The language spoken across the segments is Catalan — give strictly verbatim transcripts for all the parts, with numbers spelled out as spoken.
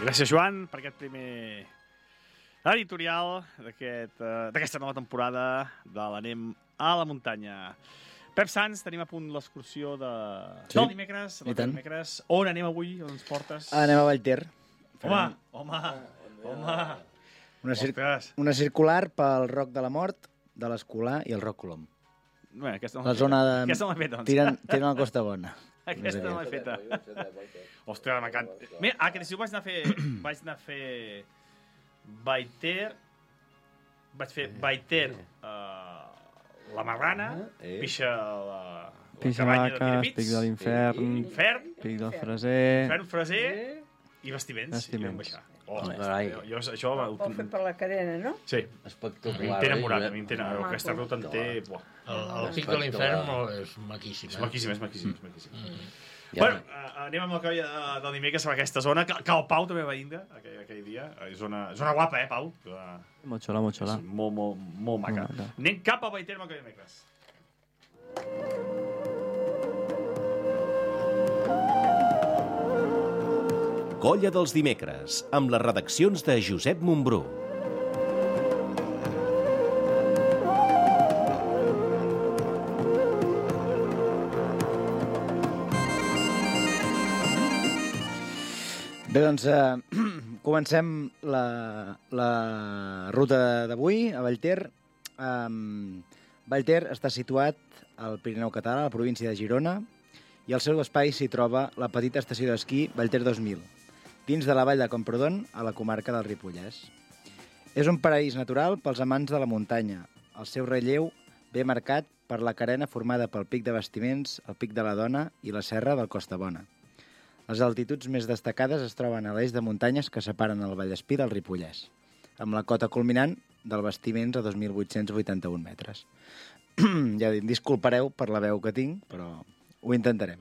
Gràcies, Joan, per aquest primer editorial d'aquesta aquest, uh, nova temporada de l'Anem a la muntanya. Pep Sans, tenim a punt l'excursió de... sí. del dimecres. Del dimecres. On anem avui? On ens portes? Anem a Vallter. Home, home, home. Una, cir una circular pel Roc de la Mort, de l'Escolà i el Roc Colom. Bé, aquesta no la zona de... Aquesta no l'he feta, doncs. Tiren, tiren la Costa Bona. Aquesta no l'he feta. Hòstia, m'encanta. Mira, a que si vaig anar a fer... vaig anar a fer... Vallter... Vaig fer Vallter... Uh, la Marrana, eh? pixa la... Pixa Vaques, Pic de l'Infern, Infern, Pic del Freser... Infern, Freser i Vestiments. Vestiments. Oh, oh, jo, jo, això... Ho pot fer per la carena, no? Sí. Espectacular. M'he enamorat, m'he enamorat. Aquesta ruta en té... El, el Pic de l'Infern és maquíssim. És maquíssim, és maquíssim. És maquíssim. Mm. Bueno, uh, anem amb el que del dimecres a aquesta zona, que, que el Pau també va vindre aquell, aquell dia. És una, és una guapa, eh, Pau? Uh, Motxola, motxola. És molt, molt, molt maca. Molt maca. Anem cap a Vallter amb el que dimecres. Colla dels dimecres, amb les redaccions de Josep Montbrú. Bé, doncs, eh, comencem la, la ruta d'avui a Vallter. Um, Vallter està situat al Pirineu català, a la província de Girona, i al seu espai s'hi troba la petita estació d'esquí Vallter dos mil, dins de la vall de Camprodon, a la comarca del Ripollès. És un paraís natural pels amants de la muntanya. El seu relleu ve marcat per la carena formada pel Pic de Vestiments, el Pic de la Dona i la Serra del Costa Bona. Les altituds més destacades es troben a l'eix de muntanyes que separen el Vallespir del Ripollès, amb la cota culminant del Vestiments a dos mil vuit-cents vuitanta-un metres. Ja disculpareu per la veu que tinc, però ho intentarem.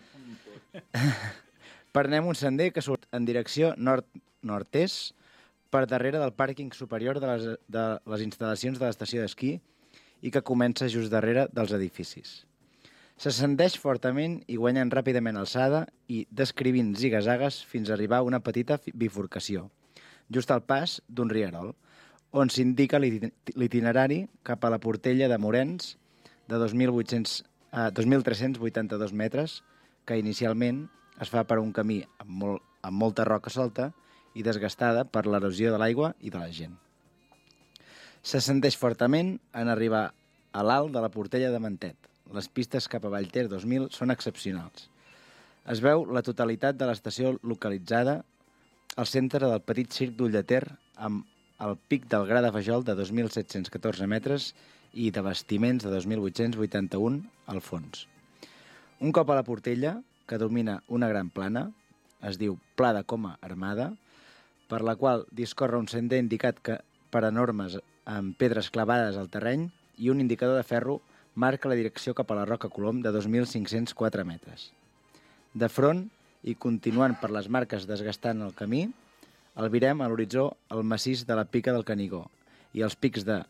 Prenem un sender que surt en direcció nord-nord-est per darrere del pàrquing superior de les, de les instal·lacions de l'estació d'esquí i que comença just darrere dels edificis. S'ascendeix fortament i guanyant ràpidament alçada i descrivint zigazagues fins a arribar a una petita bifurcació, just al pas d'un rierol, on s'indica l'itinerari cap a la Portella de Morens de dos mil tres-cents vuitanta-dos metres, que inicialment es fa per un camí amb, molt, amb molta roca solta i desgastada per l'erosió de l'aigua i de la gent. S'ascendeix fortament en arribar a l'alt de la Portella de Mentet. Les pistes cap a Vallter dos mil són excepcionals. Es veu la totalitat de l'estació localitzada al centre del petit circ d'Ullater amb el pic del Gra de Fajol de dos mil set-cents catorze metres i de Vestiments de dos mil vuit-cents vuitanta-un al fons. Un cop a la Portella, que domina una gran plana, es diu Pla de Coma Armada, per la qual discorre un sender indicat que per enormes amb pedres clavades al terreny i un indicador de ferro marca la direcció cap a la Roca Colom de dos mil cinc-cents quatre metres. De front, i continuant per les marques desgastant el camí, albirem a l'horitzó el massís de la Pica del Canigó i els pics de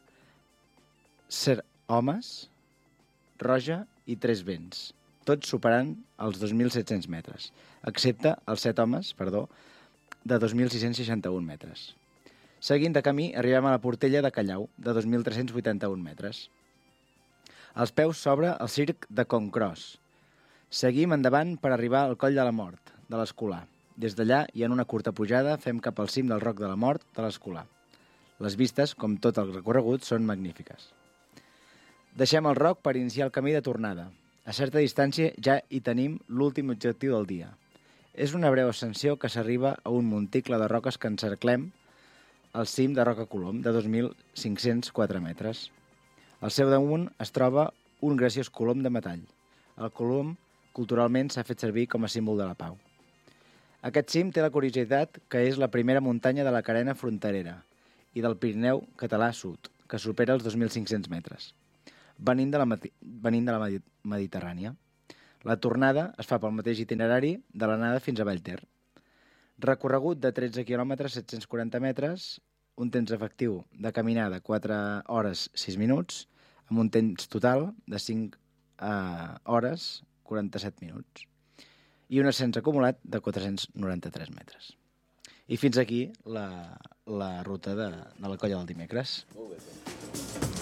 Ser Homes, Roja i Tres Vents, tots superant els dos mil set-cents metres, excepte els Set Homes, perdó, de dos mil sis-cents seixanta-un metres. Seguint de camí, arribem a la Portella de Callau, de dos mil tres-cents vuitanta-un metres. Als peus s'obre el circ de Concros. Seguim endavant per arribar al Coll de la Mort, de l'Escolà. Des d'allà i en una curta pujada fem cap al cim del Roc de la Mort, de l'Escolà. Les vistes, com tot el recorregut, són magnífiques. Deixem el Roc per iniciar el camí de tornada. A certa distància ja hi tenim l'últim objectiu del dia. És una breu ascensió que s'arriba a un monticle de roques que encerclem al cim de Roca Colom, de dos mil cinc-cents quatre metres. Al seu damunt es troba un graciós colom de metall. El colom, culturalment, s'ha fet servir com a símbol de la pau. Aquest cim té la curiositat que és la primera muntanya de la carena fronterera i del Pirineu català sud, que supera els dos mil cinc-cents metres, venint de la, venint de la Mediterrània. La tornada es fa pel mateix itinerari de l'anada fins a Vallter. Recorregut de tretze quilòmetres set-cents quaranta metres, un temps efectiu de caminada quatre hores sis minuts, amb un temps total de cinc uh, hores quaranta-set minuts i un ascens acumulat de quatre-cents noranta-tres metres. I fins aquí la, la ruta de, de la colla del dimecres. Molt bé.